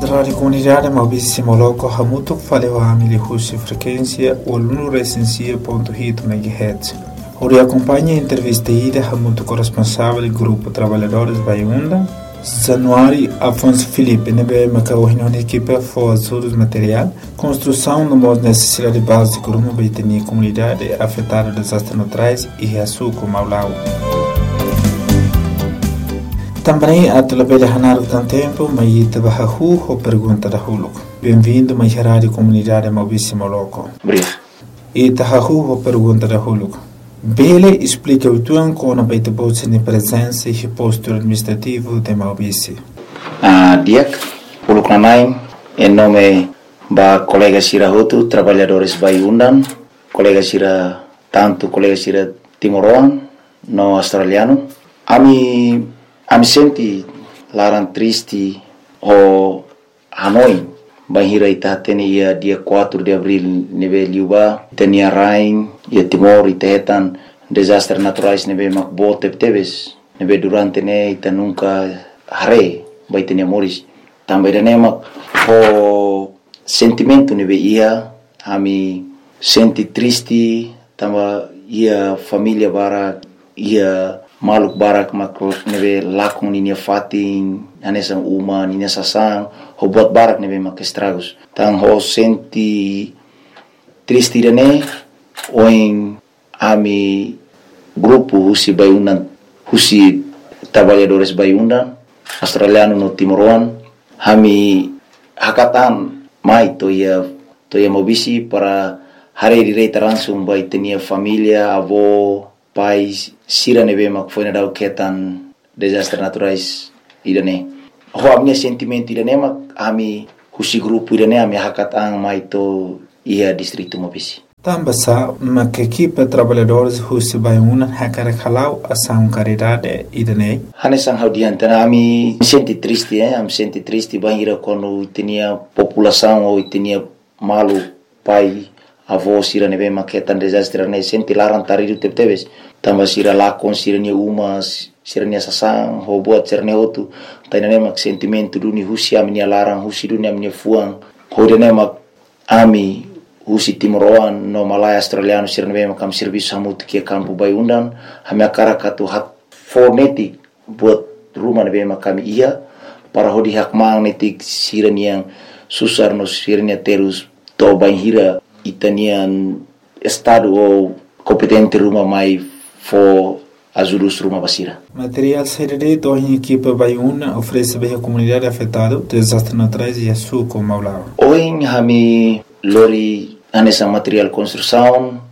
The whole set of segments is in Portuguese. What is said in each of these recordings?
rádio comunidade Maurício Moloco Hamuto faleu a Husi frequência 100.8 MHz. Ori acompanha a entrevista ida Hamuto corresponsável do grupo Trabalhadores Baiunda, Januário Afonso Felipe, nebe macau reunião de equipe for ajudos material, construção de uma necessidade básica uma baitenia comunidade afetada desastres naturais e reaçuco Maulau. Também a telebelha Hanaro tem tempo, mas ita bahahu ou pergunta da Huluco. Bem-vindo mais rádio comunidade Maurício Moloco. Obrigado. Ita hahu ou pergunta da Huluco. Bele explica o tuan com a baita bolsa de presença e postura administrativo de Maurício. Diak, Huluco Nanai, em nome da colega Sira Hotu, trabalhadores Baiundan, colega Sira, tanto colega Sira Timoroan, no australiano. Ami senti larang triste o Hanoi bahira ita tene ia dia 4 de abril nebe liuba tenia rain ia Timor itetan desastre naturais nebe makbo tebes nebe durante ne ita nunca hare bai tenia moris também ne mak o sentimento nebe ia ami senti triste tamba ia família bara ia maluk barak makro nebe lakung ninia fatin anesan uma ninia sasang ho buat barak nebe mak estragos tang ho senti triste dane oin ami grupo Husi Baiundan Husi Trabalhadores Baiundan australiano no Timoroan hami hakatan mai to ia mobisi para hari direita langsung bai tenia família avó pais sira nebe mak foi na dau ketan desastre naturais idane ho amnya sentimento idane mak ami Husi grupo idane ami hakatang mai to ia distrito Mobisi Tambasa mak equipe trabalhadores Husi Baiundan hakara khalau asam caridade idane hanesang haudiantana ami senti triste am senti triste bahira quando tinha população ou tinha malu pai avó sira nebe maketan desastre ne senti larang taridu tebes tamba sira lakon sira ni umas sira ni sasang ho buat sira ne hotu taina mak sentimento duni Husi ami larang Husi duni ami fuang ho de mak ami Husi Timoroan no Malaya australiano sira nebe makam serviço hamut ke campo Baiundan hami akara katu hak fonetik buat rumah nebe makam ia para hodi hak mang netik sira ni yang susar no sira ni terus to banhira itanian estado ou competente rumah mai for ajudar rumah basira. Material seredido em equipe Baiuna oferece bem a comunidade afetada desastres naturais e açúcar Maulau. Hoje hami lori anessa material construção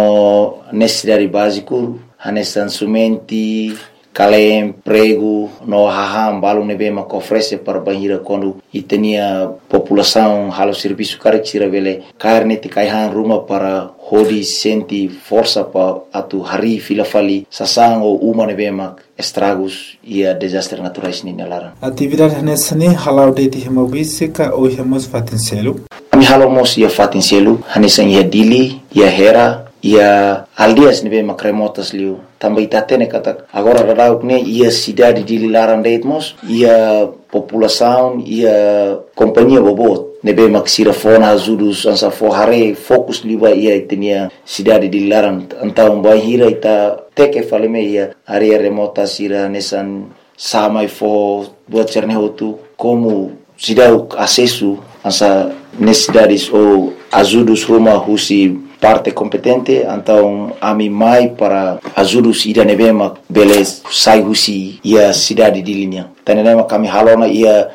no necessidade básico anessa sumenti kalem prego no haham balu nebe mak oferece para banhira quando itenia população halo serviço carexira vele carne te kaihan rumah para hodi senti força pa atu hari fila fali sasang o uma nebe mak estragos ia desastre naturais ni nalara atividade nessa ne halau de Mobisi ka o hemos fatincelo ami halo mos ia fatincelo hanesan ia dili ia hera ia aldias nebe mak remotas liu também tatene kata agora rarau ne ia cidade de Lilaran deitmos ia população ia companhia bobot nebe maksira fona azudus ansa forhare fokus liba ia tenia cidade de Lilaran antau bahira ita teke faleme ia area remota sira nesan samai fo buat cernehotu como cidade acesso ansa necessidades ou azudus rumah Husi parte competente então ami mai para ajudus ida nebema beles sai Husi ia cidade de linha tanema kami halona ia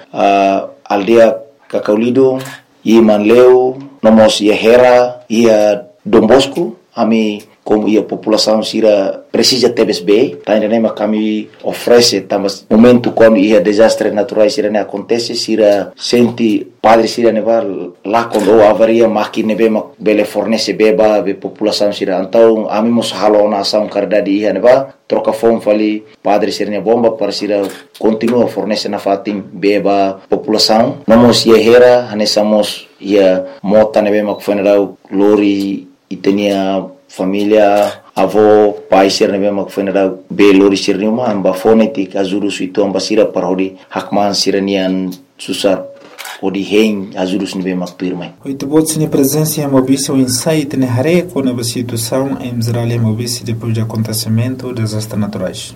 aldea Kakaulido ia Manleu nomos ia Hera ia Dombosco ami como ia população sira precisa TBSB tanema kami oferece tamas momento quando ia desastre naturais sira ne acontece sira senti padre sira neva lá quando avaria máquina nebe bele fornece beba be população sira então ami mos halona ação cardade ia neva troca fome fali padre sira ne bomba para sira continua fornece na fatin beba população nomos ia Hera hanesamos ia mota nebe mak funeral lori itenia família avó pai ser nebe mak funeral be lori sirniuma amba fonetik azuru suitu amba sira parodi hakman siranian susar de rei ajudos nível mactuirmai. Oito botes na presença em Mobice o insight na rare com a situação em Israel e Mobice depois do acontecimento dos desastres naturais.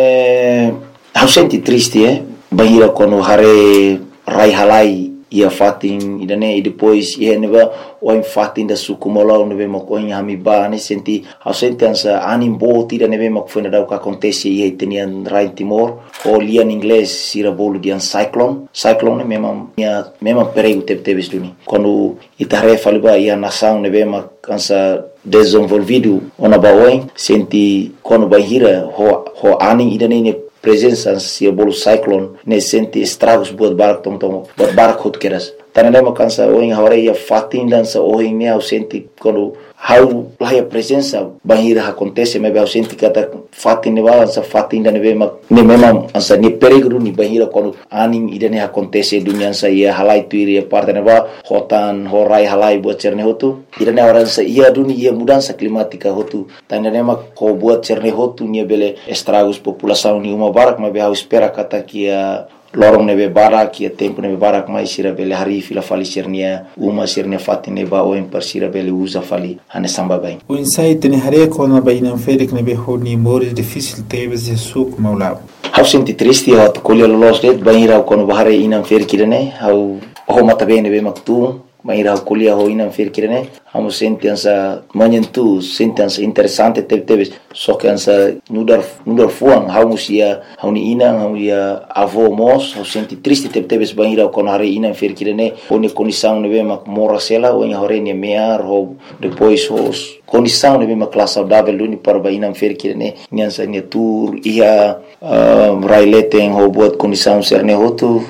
Eu senti triste, bahira quando hare rai halai ia fatin idane e depois ia neba o fatin da sukumola nebe makoin hamiba ne senti eu senti ansa anim bot ida nebe mak foi nada o que acontece ia tenian rai Timor o lia em inglês sira bolo de cyclone mesmo perigo teve duni quando itare faliba ia nação nebe mak ansa desenvolvido ona baoin senti quando bahira ho aning idane ne presença se bolo cyclone ne senti estragos buat barco keras tanelema kansa o em hora ia fatin dança o em me senti quando how lá a presença bahira acontece me eu senti kata fatin ne balança fatin da nebe ne memang ansa ni perigo ni bahira quando aning idane acontece dunia sa ia halai tuiri parte ne ba hotan horai halai buat cerne hotu idane orang sa ia dunia ia mudança climática hotu tanelema ko buat cerne hotu ni bele estragos população ni uma barak me eu espera kata kia lorong nebe barak ia tempo nebe barak mai sira bele hari fila fali sirnia uma sirnia fatine ba o per sira bele usa fali ane samba bem o insight ne hare quando baina ferik nebe honi mores difícil teve de suco maulao eu senti triste eu colher los det baira quando bahare inam ferkirene eu mata bem nebe maktu Maira kuliah ho inam firkirene amo sentiansa sentença interessante teve só que ansa nudar fuang hamusia hauni inang hauia avô mos eu senti triste teve banira con hare inam firkirene oni condição nebe mak mora sela o em hore ne mear ho depois os condição nebe mak classe saudável luni para inam firkirene nyansa ne tour ia raileten ho buat condição serne hotu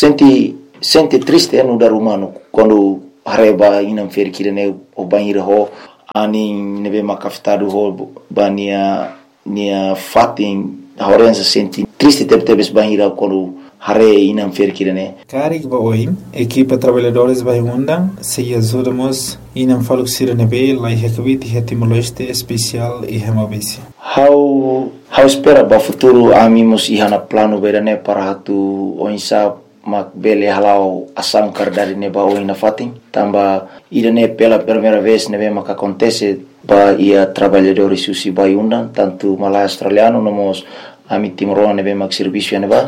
senti triste no dar humano quando hareba inam ferkirene o banheiro ho ani nebe makafitado ho bania nia fatin horenza senti triste teve banheiro quando hare inam ferkirene Karik ba oim equipa trabalhadores vai undang se ajudamos inam faluxira nebe lai hekviti hetimoleste especial e hemabisi how espera ba futuro amimos ihana plano berane para hatu oinsa mak bele halau asang kardari neba o ina fatin tamba idane pela primeira vez nebe mak acontece ba ia trabalhadores susi bai undan tanto malai australiano nomos ami timoro nebe mak serviço neba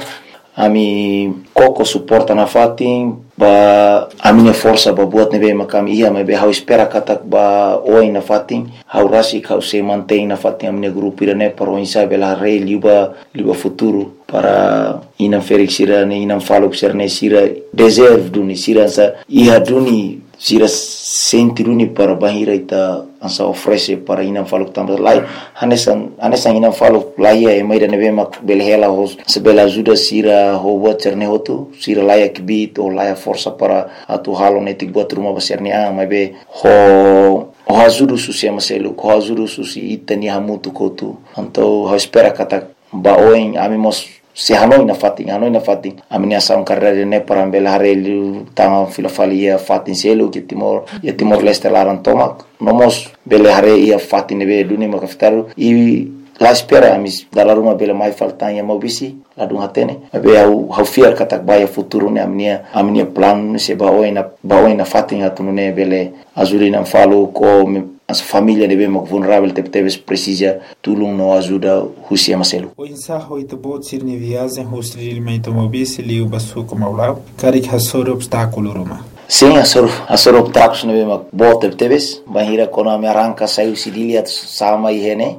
ami koko suporta na fatin ba a minha força ba buat nebe mak ami ia me be hau espera katak ba o ina fatin hau rasi hau se mantém na fatin a minha grupo irane para o insa bela rei liba futuro para inam ferik sira ne inam faluk sira sira deserve duni sira sa ia duni sira senti duni para bahira ita ansa oferece para inam faluk tambah lai hanesan inam faluk lai e mai da nebe mak belhela hos sebela ajuda sira ho buat cerne hotu sira lai kibit o lai força para atu halo netik buat rumah baserne mai be ho ajuda susi maselu ho ajuda susi itani hamutu kotu então espera kata baoin amimos se hanoi na fatin amini asam carreira ne para bela harelu tanga filofalia fatin selo que Timor Leste laran tomak nomos bela hare ia fatin nebe duni makaftaru e la espera amis dalam rumah bela mai faltan ya mobisi la dung hatene be hau fiar katak baya futuro ne amnia plan se baoi na fatin atunune bele azulina falo ko as família nebe mak vulnerável teve precisa tulung no ajuda husia maselu o insaho ito bot sirni viagem hostri mento mobisi liu basu como aulau karik hasor obstáculo roma sim asor obstáculos nebe mak bot teve bahira kona me arranca saiu sidilia sama ihene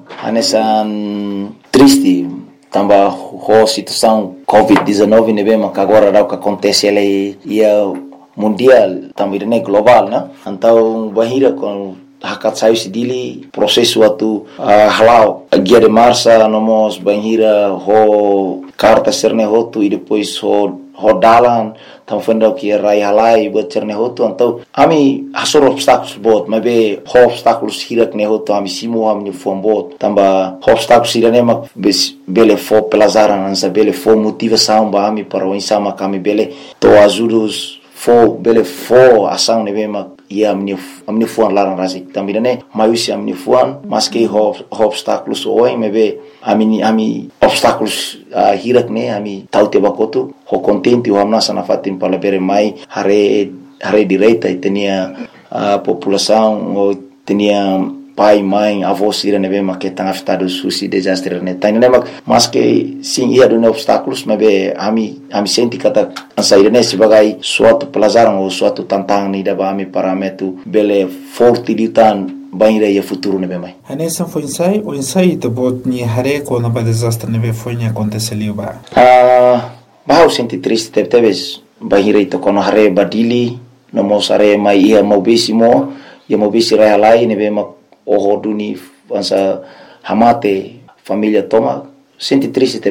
anesan triste tamba ho situação COVID-19 nebe mak agora dá o que acontece ele ia mundial também né global né então bahira com hakat sayu sidili prosesu atu halau guia de marcha nomos banhira ho carta serne hotu e depois ho dalan tam fenda que rai halai buat serne hotu então ami asor obstáculos bot mas be ho obstáculos hirak ne hotu ami simo ami fom bot tamba obstáculos irane mak bele fo pelazaran ansa bele fo motivação ba ami para o insama kami bele to ajudos fo bele fo ação nebe mak ia amin'ny foan larang rasik tambidane maiusi amin'ny foan maske obstáculos oi mebe ami obstáculos hirakne ami taute bakotu ho contente o amna sana fatin palabere mai hare direita itenia população o tenia pai, mãe, avô sira nebe make tanga fitado susi desastre ne tani nema maske sim ia do obstáculos mebe ami senti kata ansairene sebagai suatu pelajaran ou suatu tantangan ni daba ami parametu bele forte ditan banira ia futuro nebe mai. Anessa foi o ensaio de bot ni hare quando ba desastre nebe foi ni aconteceu ba. Ba senti triste teves banira ito kono hare badili no mosare mai ia mobisimo ia mobisi realai nebe oho duni ansa hamate família toma senti triste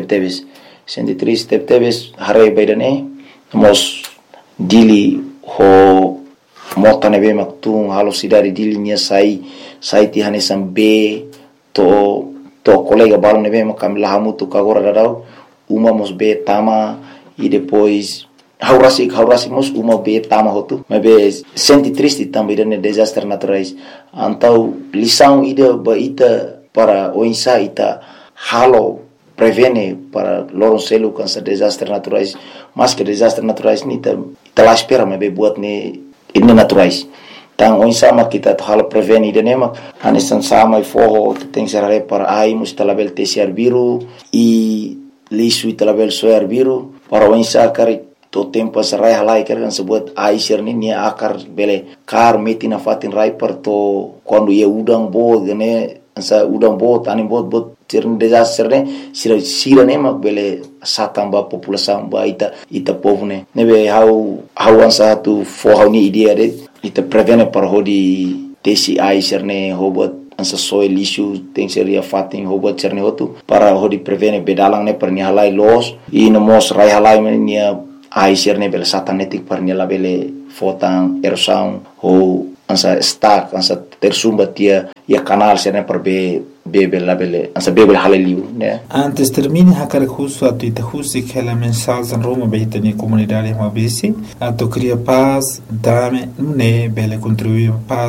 teves hare baidane mos dili ho mota nebe maktung halo sidari dili nia sai ti hanesan be to colega balo nebe makam lahamutu kagora dadau uma mos be tama e depois haurasi mos uma be tama hotu mebe senti triste também dane desastre naturais antau lição ida baita para o insa ita halo prevene para lorong selu kansa desastre naturais mas que desastre naturais ni ita la espera mebe buat ne ini naturais tang o insa mak kita halo prevene ida nema anesan sama forro tem serare para ai mus talabel tesiar biru e lisu talabel soar biru para o insa kari to tempo sarai halai kan sebut aisir ni nia akar bele kar metina fatin rai per to quando ia udang bo gane ansa udang bo tani bot tirn desastre ne sira ne mak bele satamba população ba ita povne nebe how ansa tu for ni idea de ita prevene par hodi tesi aisir ne hobot ansa soil issue tem seria fatin hobot cerne hotu para hodi prevene bedalang ne per ni halai los i no mos rai halai nia aisir ne bele satanetik parnia bele fotang erosão ou ansa stack ansa tersumba tia ia canal serne per bebe ansa bebe haleliu né. Antes termine hakar justo a tu husi que la mensagem en Roma behita ni comunidade mabisi a to cria paz dame ne bele contribuir paz